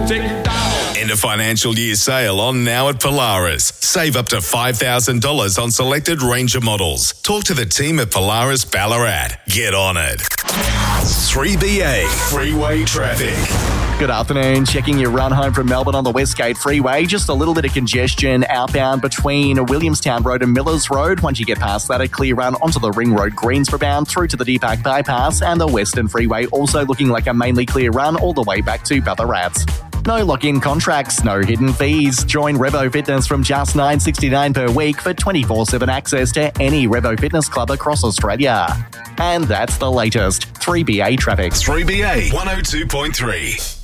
End of financial year sale on now at Polaris. Save up to $5,000 on selected Ranger models. Talk to the team at Polaris Ballarat. Get on it. 3BA Freeway Traffic. Good afternoon. Checking your run home from Melbourne on the Westgate Freeway. Just a little bit of congestion outbound between Williamstown Road and Millers Road. Once you get past that, a clear run onto the Ring Road Greensboro bound through to the Deepak Bypass, and the Western Freeway also looking like a mainly clear run all the way back to Ballarat. No lock-in contracts, no hidden fees. Join Revo Fitness from just $9.69 per week for 24/7 access to any Revo Fitness club across Australia. And that's the latest 3BA traffic. 3BA 102.3.